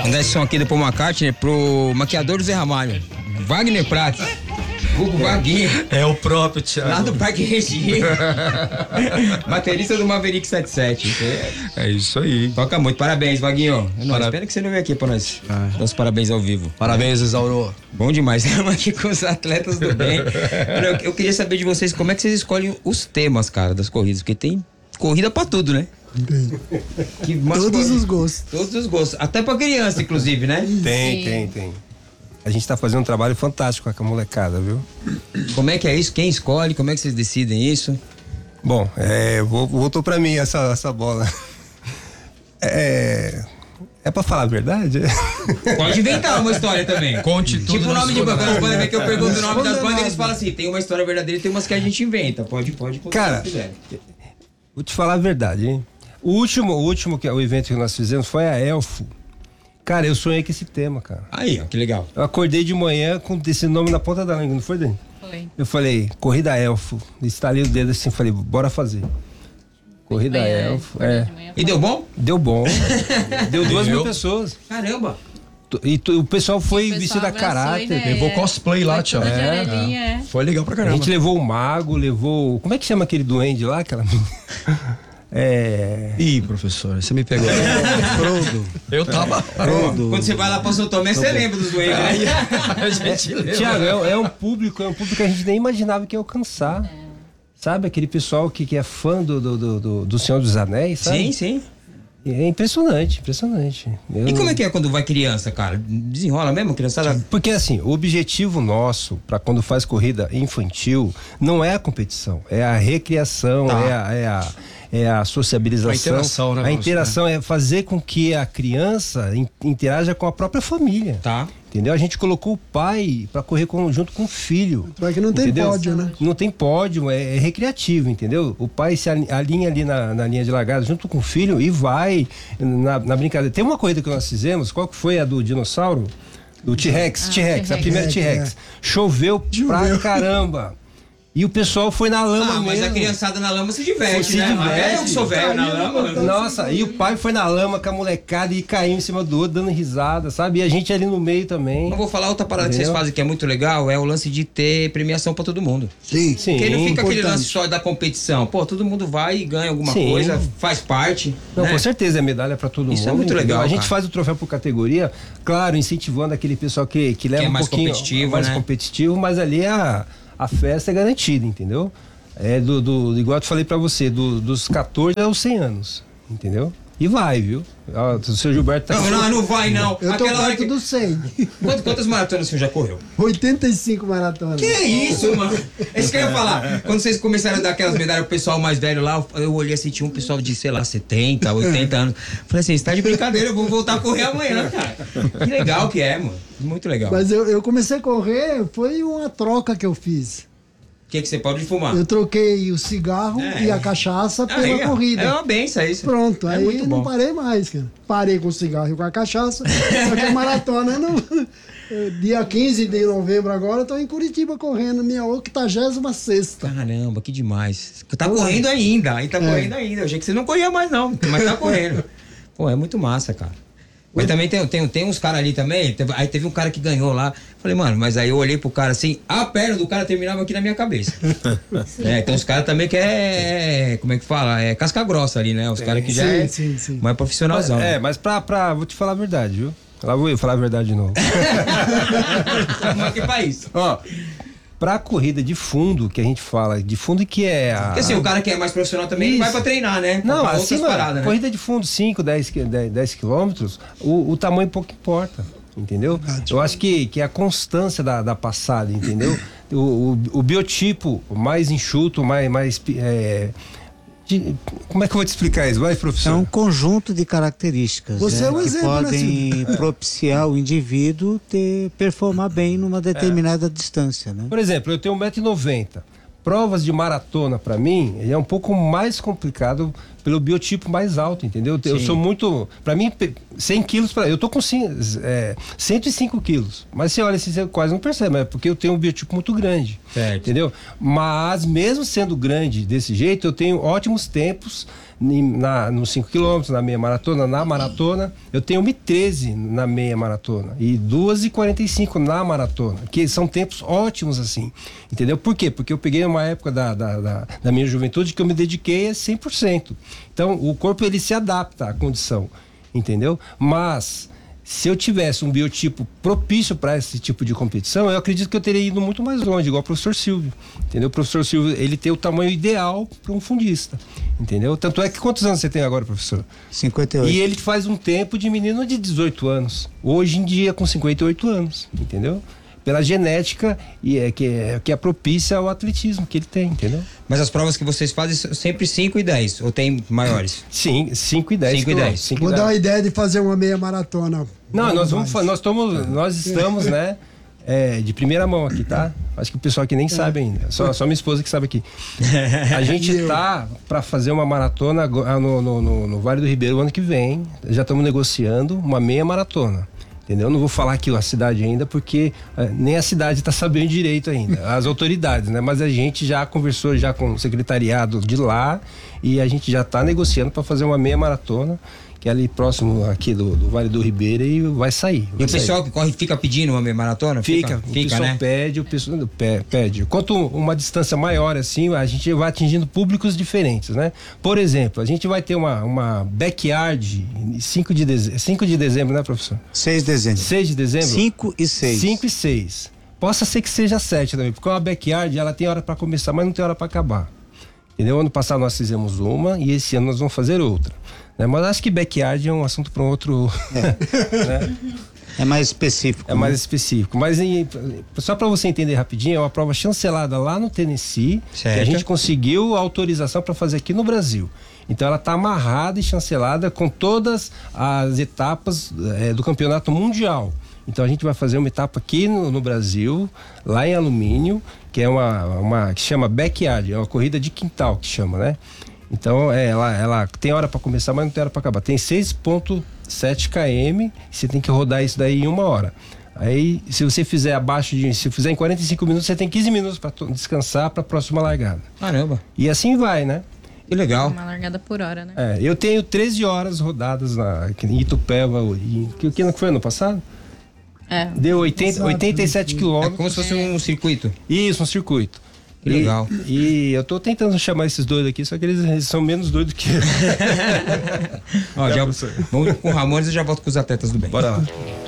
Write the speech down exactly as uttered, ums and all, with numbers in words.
Mandar esse som aqui do Paul McCartney pro maquiador do Zé Ramalho, Wagner Prats. Hugo Vaguinho. É o próprio, Thiago. Lá do Parque Regina. Baterista do Maverick setenta e sete. É isso aí. Toca muito. Parabéns, Vaguinho. É nóis. Para... Espero que você não venha aqui pra nós. Ah. Dar os parabéns ao vivo. Parabéns, Isauro. Bom demais. Estamos aqui com os atletas do bem. Eu, eu queria saber de vocês como é que vocês escolhem os temas, cara, das corridas. Porque tem corrida pra tudo, né? Tem. Que, Todos corridas, os gostos. Todos os gostos. Até pra criança, inclusive, né? Tem, Sim. tem, tem. A gente tá fazendo um trabalho fantástico com a molecada, viu? Como é que é isso? Quem escolhe? Como é que vocês decidem isso? Bom, é, voltou pra mim essa, essa bola. É, é pra falar a verdade? Pode inventar uma história também. Conte tudo. Tipo o nome de banda. Vocês podem ver que eu pergunto o nome das bandas e eles nada. falam assim, tem uma história verdadeira e tem umas que a gente inventa. Pode, pode. pode Cara, vou te falar a verdade, hein? O último, o último que, o evento que nós fizemos foi a Elfo. Cara, eu sonhei com esse tema, cara. Aí, ó, que legal. Eu acordei de manhã com esse nome na ponta da língua, não foi, Dani? Foi. Eu falei, Corrida Elfo. Estalei o dedo assim, falei, bora fazer. Corrida De manhã, Elfo, acordei é. de manhã, E deu bom? Deu bom. Deu duas Deu. mil pessoas. Caramba. E tu- o pessoal foi O pessoal vestido a abraçou, caráter. né? Levou cosplay lá, Foi Thiago. toda É, janelinha, é. Foi legal pra A caramba. gente levou o mago, levou. Como é que chama aquele duende lá? Aquela. É. Ih, professor, você me pegou. Frodo. Eu tava. Frodo. Quando você vai lá pra São Tomé, você lembra dos doentes, né? A gente lembra. Tiago, é, é um público, é um público que a gente nem imaginava que ia alcançar. Sabe, aquele pessoal que, que é fã do, do, do, do, do Senhor dos Anéis, sabe? Sim, sim. É impressionante, impressionante. Eu- E como é que é quando vai criança, cara? Desenrola mesmo, criançada? Porque assim, o objetivo nosso para quando faz corrida infantil não é a competição, é a recriação, Tá. é, a, é, a, é a sociabilização. A interação, né, A Lúcio? interação é fazer com que a criança in- interaja com a própria família. Tá. Entendeu? A gente colocou o pai para correr com- junto com o filho. Só que não tem Entendeu? pódio, né? Não tem pódio, é, é recreativo, entendeu? O pai se ali- alinha ali na, na linha de largada junto com o filho e vai na, na brincadeira. Tem uma corrida que nós fizemos, qual que foi a do dinossauro? Do T-Rex, Ah, T-Rex, a T-Rex. primeira É, T-Rex. é. Choveu pra Choveu. caramba. E o pessoal foi na lama Ah, mas mesmo. a criançada na lama se diverte, Se né? diverte. Até eu que sou velho na lama. Nossa, e o pai foi na lama com a molecada e caiu em cima do outro, dando risada, sabe? E a gente ali no meio também. Eu vou falar outra parada que vocês Entendeu? fazem que é muito legal, é o lance de ter premiação pra todo mundo. Sim. Sim. Porque não fica aquele importante. lance só da competição. Pô, todo mundo vai e ganha alguma Sim. coisa, faz parte. Não, né? com certeza é medalha pra todo Isso mundo. é muito entendeu? legal, A gente cara. faz o troféu por categoria, claro, incentivando aquele pessoal que, que leva é um mais pouquinho competitivo, mais né? competitivo, mas ali a, a festa é garantida, entendeu? É do, do igual eu te falei pra você, do- dos catorze aos cem anos, entendeu? E vai, viu? Ó, o seu Gilberto tá Não, não, não vai não. Eu tô Aquela hora perto que... do cem. Quantas, quantas maratonas o senhor já correu? oitenta e cinco maratonas. Que isso, mano? É isso que eu ia falar. Quando vocês começaram a dar aquelas medalhas pro pessoal mais velho lá, eu olhei assim, tinha um pessoal de, sei lá, setenta, oitenta anos. Falei assim, você tá de brincadeira, eu vou voltar a correr amanhã, cara. Que legal que é, mano. Muito legal. Mas eu, eu comecei a correr, foi uma troca que eu fiz. O que, que você pode fumar? Eu troquei o cigarro É. e a cachaça pela Aí, ó, corrida. É uma benção isso. Pronto, é aí muito não bom. parei mais, cara. Parei com o cigarro e com a cachaça. Só que a maratona não. Dia quinze de novembro agora, eu tô em Curitiba correndo minha octagésima sexta. Caramba, que demais. Tá correndo ainda, aí tá correndo ainda. Eu achei que você não corria mais, não, mas tá correndo. Pô, é muito massa, cara. Mas também tem, tem, tem uns caras ali também. teve- Aí teve um cara que ganhou lá. Falei, mano, mas aí eu olhei pro cara assim, a perna do cara terminava aqui na minha cabeça. É, tem uns caras também que é. Como é que fala? É casca grossa ali, né? Os caras que já Sim, é sim, sim. mais profissionalzão. É, mas pra, pra. Vou te falar a verdade, viu? Lá vou eu falar a verdade de novo. Mas que país? Ó, pra corrida de fundo, que a gente fala, de fundo que é a. Porque assim, o cara que é mais profissional também ele Isso. vai pra treinar, né? Não, pra outras acima, paradas, né? corrida de fundo cinco, dez, qui- dez, dez quilômetros, o, o tamanho pouco importa, entendeu? Eu acho que, que é a constância da, da passada, entendeu? O, o, o biotipo mais enxuto, mais... mais é, de- como é que eu vou te explicar isso? Vai, É professor. um conjunto de características Você né, é um que exemplo, né, podem propiciar o indivíduo ter, performar bem numa determinada distância, né? Por exemplo, eu tenho um metro e noventa. Provas de maratona, para mim, é um pouco mais complicado pelo biotipo mais alto, entendeu? Eu Sim. sou muito, para mim, cem quilos, pra, eu tô com cem, é, cento e cinco quilos, mas você olha assim, você quase não percebe, é porque eu tenho um biotipo muito grande, Certo. entendeu? Mas mesmo sendo grande desse jeito, eu tenho ótimos tempos na, nos cinco quilômetros, na meia maratona, na maratona, eu tenho uma e treze na meia maratona e duas e quarenta e cinco na maratona, que são tempos ótimos assim, entendeu? Por quê? Porque eu peguei uma época da, da, da, da minha juventude que eu me dediquei a cem por cento. Então, o corpo ele se adapta à condição, entendeu? Mas se eu tivesse um biotipo propício para esse tipo de competição, eu acredito que eu teria ido muito mais longe, igual o professor Silvio, entendeu? O professor Silvio, ele tem o tamanho ideal para um fundista, entendeu? Tanto é que quantos anos você tem agora, professor? cinquenta e oito. E ele faz um tempo de menino de dezoito anos, hoje em dia com cinquenta e oito anos, entendeu? Pela genética e é, que, é, que é propícia ao atletismo que ele tem, entendeu? Mas as provas que vocês fazem são sempre cinco e dez, ou tem maiores? Sim, cinco e dez. cinco e dez. Vou dar uma ideia de fazer uma meia maratona. Não, nós vamos, mais. nós estamos, nós estamos, né, é, de primeira mão aqui, tá? Acho que o pessoal aqui nem sabe ainda. Só, só minha esposa que sabe aqui. A gente tá para fazer uma maratona no, no, no, no Vale do Ribeiro ano que vem. Já estamos negociando uma meia maratona. Entendeu? Não vou falar aqui a cidade ainda, porque é, nem a cidade está sabendo direito ainda, as autoridades, né? Mas a gente já conversou já com o secretariado de lá e a gente já está negociando para fazer uma meia maratona, que é ali próximo aqui do, do Vale do Ribeiro, e vai sair. Vai E o pessoal sair. que corre fica pedindo uma meia maratona? Fica, Fica, o fica, pessoal né? pede, o pessoal pe- pede. Quanto uma distância maior assim, a gente vai atingindo públicos diferentes, né? Por exemplo, a gente vai ter uma, uma backyard em cinco de dezembro, cinco de dezembro, né, professor? seis de dezembro. seis de dezembro? cinco e seis. cinco e seis. Possa ser que seja sete também, porque uma backyard, ela tem hora para começar, mas não tem hora para acabar. Entendeu? Ano passado nós fizemos uma e esse ano nós vamos fazer outra. Né? Mas acho que backyard é um assunto para um outro. É. Né? É mais específico. É mais específico. Mas em, só para você entender rapidinho, é uma prova chancelada lá no Tennessee, Certo. que a gente conseguiu a autorização para fazer aqui no Brasil. Então ela está amarrada e chancelada com todas as etapas é, do campeonato mundial. Então a gente vai fazer uma etapa aqui no, no Brasil, lá em Alumínio, que é uma, uma que chama backyard, é uma corrida de quintal que chama, né? Então é, ela, ela tem hora para começar, mas não tem hora para acabar. Tem seis vírgula sete quilômetros, você tem que rodar isso daí em uma hora. Aí, se você fizer abaixo de, se fizer em quarenta e cinco minutos, você tem quinze minutos para descansar para a próxima largada. Caramba, E assim vai, né? que legal. Uma largada por hora, né? É, eu tenho treze horas rodadas na, em Itupeva. E, que, que ano que foi ano passado? É. Deu oitenta, oitenta e sete É quilômetros. como se fosse um circuito. Isso, um circuito. Que E- legal. E eu tô tentando chamar esses doidos aqui, só que eles, eles são menos doidos que eu. Ó, já, vamos com o Ramones e já volto com os atletas do bem. Bora lá.